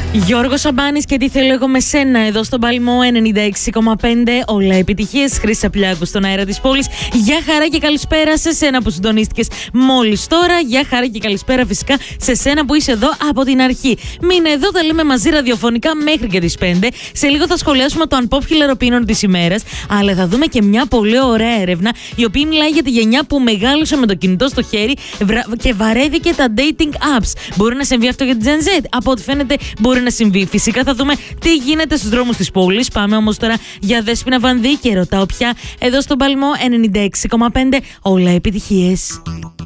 Γιώργος Σαμπάνης και τι θέλω εγώ με σένα εδώ στον Παλμό 96,5. Όλα επιτυχίες. Χρύσα Απλιάκου στον αέρα της πόλης. Γεια χαρά και καλησπέρα σε σένα που συντονίστηκες μόλις τώρα. Γεια χαρά και καλησπέρα φυσικά σε σένα που είσαι εδώ από την αρχή. Μείνε εδώ, τα λέμε μαζί ραδιοφωνικά μέχρι και τις 5. Σε λίγο θα σχολιάσουμε το unpopular opinion της ημέρας. Αλλά θα δούμε και μια πολύ ωραία έρευνα η οποία μιλάει για τη γενιά που μεγάλωσε με το κινητό στο χέρι και βαρέθηκε τα dating apps. Μπορεί να συμβεί αυτό για την Gen Z? Από ό,τι φαίνεται μπορεί να συμβεί. Φυσικά θα δούμε τι γίνεται στους δρόμους της πόλης. Πάμε όμως τώρα για Δέσποινα Βανδύ και ρωτάω πια εδώ στον Παλμό 96,5. Όλα επιτυχίες.